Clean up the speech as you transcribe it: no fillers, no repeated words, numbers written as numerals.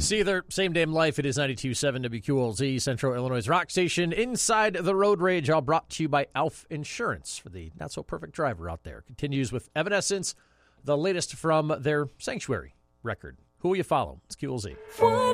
Seether, same damn life. It is 92.7 WQLZ, Central Illinois' rock station. Inside the Road Rage, all brought to you by Alf Insurance for the not-so-perfect driver out there. Continues with Evanescence, the latest from their Sanctuary record. Who will you follow? It's QLZ.